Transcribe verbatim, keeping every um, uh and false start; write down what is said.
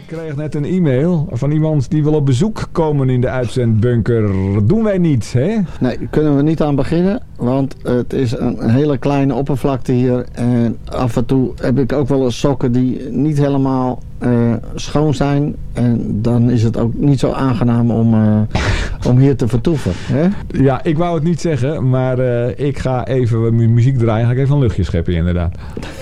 kreeg net een e-mail van iemand die wil op bezoek komen in de uitzendbunker. Dat doen wij niet, hè? Nee, kunnen we niet aan beginnen. Want het is een hele kleine oppervlakte hier. En af en toe heb ik ook wel eens sokken die niet helemaal uh, schoon zijn. En dan is het ook niet zo aangenaam om, uh, om hier te vertoeven. Hè? Ja, ik wou het niet zeggen. Maar uh, ik ga even mu- muziek draaien. Ga ik even een luchtje scheppen, inderdaad.